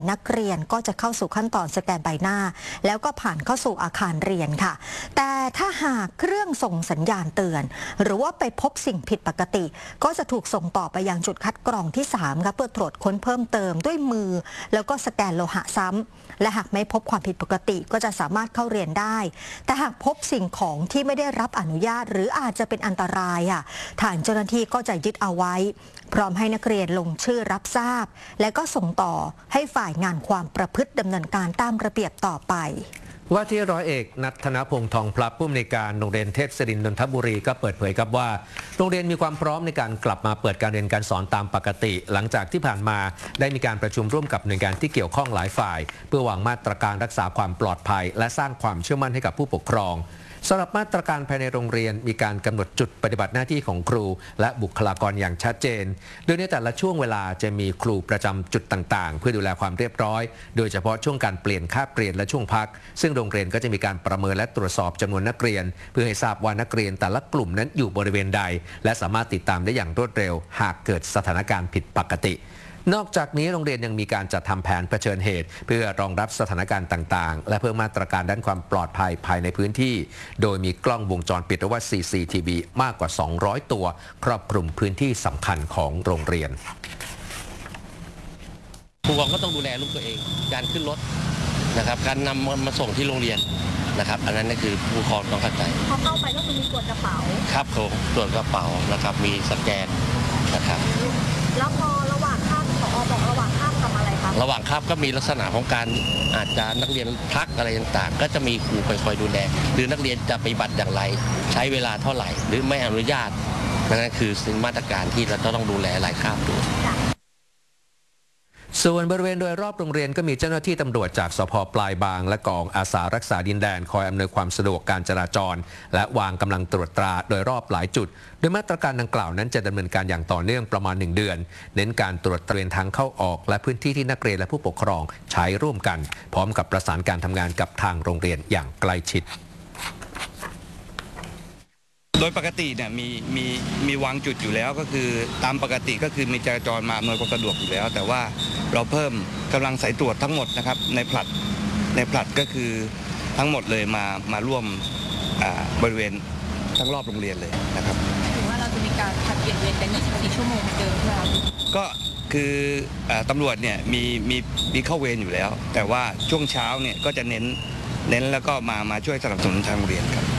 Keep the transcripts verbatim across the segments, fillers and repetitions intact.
นักเรียนก็จะเข้าสู่ขั้นตอนสแกนใบหน้าแล้วก็ผ่านเข้าสู่อาคารเรียนค่ะแต่ถ้าหากเครื่องส่งสัญญาณเตือนหรือว่าไปพบสิ่งผิดปกติก็จะถูกส่งต่อไปยังจุดคัดกรองที่สามค่ะเพื่อตรวจค้นเพิ่มเติมด้วยมือแล้วก็สแกนโลหะซ้ำและหากไม่พบความผิดปกติก็จะสามารถเข้าเรียนได้แต่หากพบสิ่งของที่ไม่ได้รับอนุญาตหรืออาจจะเป็นอันตรายค่ะทางเจ้าหน้าที่ก็จะยึดเอาไว้พร้อมให้นักเรียนลงชื่อรับทราบและก็ส่งต่อให้ฝ่ายงานความประพฤติดำเนินการตามระเบียบต่อไปว่าที่ร้อยเอกณัฐนพงษ์ทองพลับผู้อำนวยการโรงเรียนเทพศิรินทร์นนทบุรีก็เปิดเผยครับว่าโรงเรียนมีความพร้อมในการกลับมาเปิดการเรียนการสอนตามปกติหลังจากที่ผ่านมาได้มีการประชุมร่วมกับหน่วยงานที่เกี่ยวข้องหลายฝ่ายเพื่อวางมาตรการรักษาความปลอดภัยและสร้างความเชื่อมั่นให้กับผู้ปกครองสำหรับมาตรการภายในโรงเรียนมีการกำหนดจุดปฏิบัติหน้าที่ของครูและบุคลากรอย่างชัดเจนโดยในแต่ละช่วงเวลาจะมีครูประจำจุดต่างๆเพื่อดูแลความเรียบร้อยโดยเฉพาะช่วงการเปลี่ยนคาบเรียนและช่วงพักซึ่งโรงเรียนก็จะมีการประเมินและตรวจสอบจำนวนนักเรียนเพื่อให้ทราบว่านักเรียนแต่ละกลุ่มนั้นอยู่บริเวณใดและสามารถติดตามได้อย่างรวดเร็วหากเกิดสถานการณ์ผิดปกตินอกจากนี้โรงเรียนยังมีการจัดทำแผนเผชิญเหตุเพื่อรองรับสถานการณ์ต่างๆและเพิ่มมาตรการด้านความปลอดภัยภายในพื้นที่โดยมีกล้องวงจรปิดหรือว่า ซี ซี ที วี มากกว่าสองร้อยตัวครอบคลุมพื้นที่สำคัญของโรงเรียนผู้ปกครองก็ต้องดูแลลูกตัวเองการขึ้นรถนะครับการนำมาส่งที่โรงเรียนนะครับอันนั้นก็คือผู้ปกครองต้องเข้าใจพอเข้าไปก็คือมีตรวจกระเป๋าครับผมตรวจกระเป๋านะครับมีสแกนนะครับแล้วพอระหว่างคาบผอบอกระหว่างคาบทำอะไรครับระหว่างคาบก็มีลักษณะของการอาจจะนักเรียนพักอะไรต่างๆก็จะมีครูคอยดูแลหรือนักเรียนจะปฏิบัติอย่างไรใช้เวลาเท่าไหร่หรือไม่อนุญาตนั่นคือสิ่งมาตรการที่เราต้องดูแลหลายคาบด้วยส่วนบริเวณโดยรอบโรงเรียนก็มีเจ้าหน้าที่ตำรวจจากสภ.ปลายบางและกองอาสารักษาดินแดนคอยอำนวยความสะดวกการจราจรและวางกำลังตรวจตราโดยรอบหลายจุดโดยมาตรการดังกล่าวนั้นจะดำเนินการอย่างต่อเนื่องประมาณหนึ่งเดือนเน้นการตรวจตระเวนทางเข้าออกและพื้นที่ที่นักเรียนและผู้ปกครองใช้ร่วมกันพร้อมกับประสานการทำงานกับทางโรงเรียนอย่างใกล้ชิดโดยปกติเนี่ยมีมีมีวางจุดอยู่แล้วก็คือตามปกติก็คือมีจราจรมาอำนวยความสะดวกอยู่แล้วแต่ว่าเราเพิ่มกำลังสายตรวจทั้งหมดนะครับในผลัดในผลัดก็คือทั้งหมดเลยมามาร่วมบริเวณทั้งรอบโรงเรียนเลยนะครับถือว่าเราจะมีการผลัดเปลี่ยนเวรกันยี่สิบสี่ชั่วโมงเดิมครับก็คือตำรวจเนี่ยมีมีมีเข้าเวรอยู่แล้วแต่ว่าช่วงเช้าเนี่ยก็จะเน้นเน้นแล้วก็มามาช่วยสนับสนุนทางโรงเรียนครับ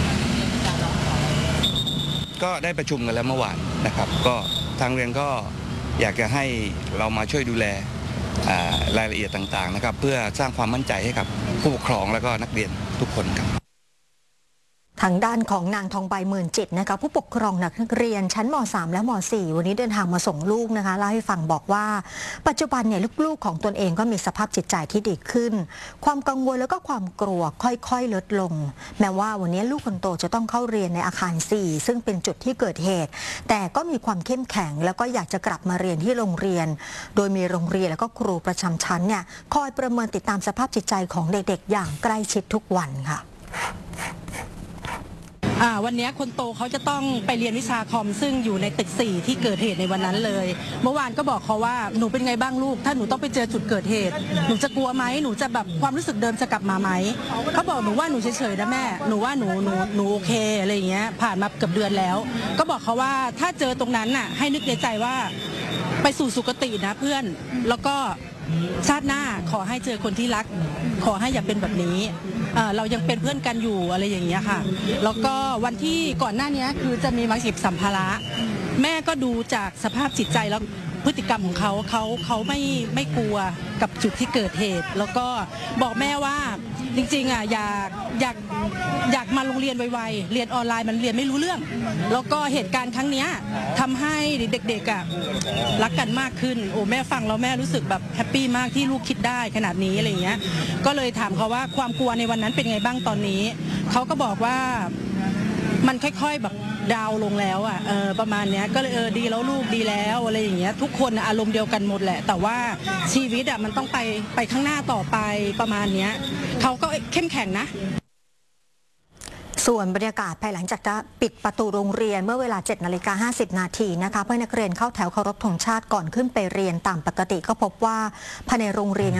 ก็ได้ประชุมกันแล้วเมื่อวานนะครับก็ทางเรียนก็อยากจะให้เรามาช่วยดูแลรายละเอียดต่างๆนะครับเพื่อสร้างความมั่นใจให้กับผู้ปกครองและก็นักเรียนทุกคนครับทางด้านของนางทองใบหมื่นจิตนะคะผู้ปกครองนักเรียนชั้นม.สาม และม.สี่ วันนี้เดินทางมาส่งลูกนะคะเล่าให้ฟังบอกว่าปัจจุบันเนี่ยลูกๆของตนเองก็มีสภาพจิตใจที่ดีขึ้นความกังวลแล้วก็ความกลัวค่อยๆลดลงแม้ว่าวันนี้ลูกคนโตจะต้องเข้าเรียนในอาคาร สี่ซึ่งเป็นจุดที่เกิดเหตุแต่ก็มีความเข้มแข็งแล้วก็อยากจะกลับมาเรียนที่โรงเรียนโดยมีโรงเรียนแล้วก็ครูประจำชั้นเนี่ยคอยประเมินติดตามสภาพจิตใจของเด็กๆอย่างใกล้ชิดทุกวันค่ะวันนี้คนโตเขาจะต้องไปเรียนวิชาคอมซึ่งอยู่ในตึกสี่ที่เกิดเหตุในวันนั้นเลยเมื่อวานก็บอกเขาว่าหนูเป็นไงบ้างลูกถ้าหนูต้องไปเจอจุดเกิดเหตุหนูจะกลัวไหมหนูจะแบบความรู้สึกเดิมจะกลับมาไหมเขาบอกหนูว่าหนูเฉยๆนะแม่หนูว่าหนูหนูหนูโอเคอะไรอย่างเงี้ยผ่านมาเกือบเดือนแล้วก็บอกเขาว่าถ้าเจอตรงนั้นน่ะให้นึกในใจว่าไปสู่สุคตินะเพื่อนแล้วก็ชาติหน้าขอให้เจอคนที่รักขอให้อย่าเป็นแบบนี้เรายังเป็นเพื่อนกันอยู่อะไรอย่างเงี้ยค่ะแล้วก็วันที่ก่อนหน้านี้คือจะมีมาเก็บสัมภาระแม่ก็ดูจากสภาพจิตใจแล้วพฤติกรรมของเขาเขาเขาไม่ไม่กลัวกับจุดที่เกิดเหตุแล้วก็บอกแม่ว่าจริงๆอ่ะอยากอยากอยากมาโรงเรียนไวๆเรียนออนไลน์มันเรียนไม่รู้เรื่องแล้วก็เหตุการณ์ครั้งนี้ทำให้เด็กๆอ่ะรักกันมากขึ้นโอ้แม่ฟังแล้วแม่รู้สึกแบบแฮปปี้มากที่ลูกคิดได้ขนาดนี้อะไรเงี้ยก็เลยถามเขาว่าความกลัวในวันนั้นเป็นไงบ้างตอนนี้เขาก็บอกว่ามันค่อยๆแบบดาวลงแล้วอ่ะเออประมาณเนี้ยก็เลยเออดีแล้วลูกดีแล้วอะไรอย่างเงี้ยทุกคนอารมณ์เดียวกันหมดแหละแต่ว่าชีวิตอ่ะมันต้องไปไปข้างหน้าต่อไปประมาณเนี้ยเขาก็เข้มแข็งนะส่วนบรรยากาศภายหลังจากปิดประตูโรงเรียนเมื่อเวลา เจ็ดนาฬิกาห้าสิบนาทีนะคะเพื่อนักเรียนเข้าแถวเคารพธงชาติก่อนขึ้นไปเรียนตามปกติก็พบว่าภายในโรงเรียน